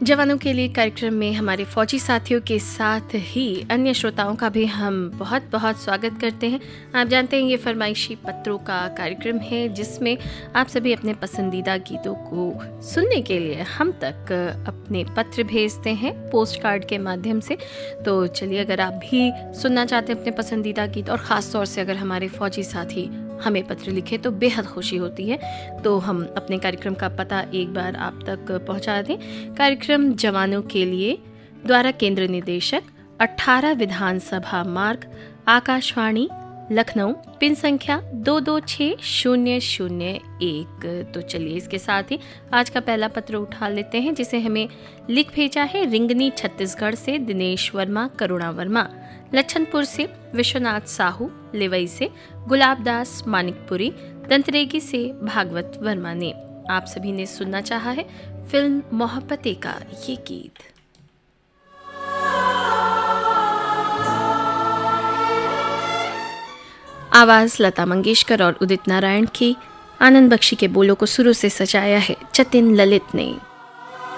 जवानों के लिए कार्यक्रम में हमारे फौजी साथियों के साथ ही अन्य श्रोताओं का भी हम बहुत बहुत स्वागत करते हैं। आप जानते हैं ये फरमाइशी पत्रों का कार्यक्रम है जिसमें आप सभी अपने पसंदीदा गीतों को सुनने के लिए हम तक अपने पत्र भेजते हैं पोस्ट कार्ड के माध्यम से। तो चलिए, अगर आप भी सुनना चाहते हैं अपने पसंदीदा गीत और ख़ास तौर से अगर हमारे फौजी साथी हमें पत्र लिखे तो बेहद खुशी होती है। तो हम अपने कार्यक्रम का पता एक बार आप तक पहुंचा दें। कार्यक्रम जवानों के लिए द्वारा केंद्र निदेशक 18 विधानसभा मार्ग, आकाशवाणी लखनऊ, पिन संख्या 226001। तो चलिए, इसके साथ ही आज का पहला पत्र उठा लेते हैं जिसे हमें लिख भेजा है रिंगनी छत्तीसगढ़ से दिनेश वर्मा, करुणा वर्मा, लच्छनपुर से विश्वनाथ साहू, लेवई से गुलाबदास मानिकपुरी, दंतरेगी से भागवत वर्मा ने। आप सभी ने सुनना चाहा है फिल्म मोहब्बतें का ये गीत। आवाज लता मंगेशकर और उदित नारायण की, आनंद बख्शी के बोलों को सुरों से सजाया है जतिन ललित ने।